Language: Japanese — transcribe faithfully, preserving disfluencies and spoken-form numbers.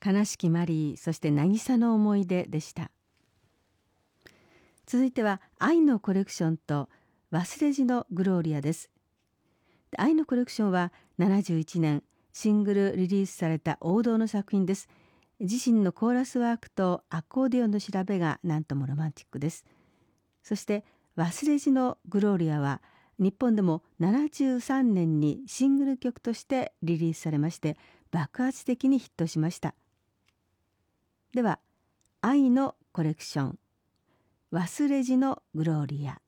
悲しきマリー、そして渚の思い出でした。続いては愛のコレクションと忘れじのグローリアです。愛のコレクションはななじゅういちねんシングルリリースされた王道の作品です。自身のコーラスワークとアコーディオンの調べがなんともロマンチックです。そして忘れじのグローリアは日本でもななじゅうさんねんにシングル曲としてリリースされまして爆発的にヒットしました。では愛のコレクション忘れじのグローリア。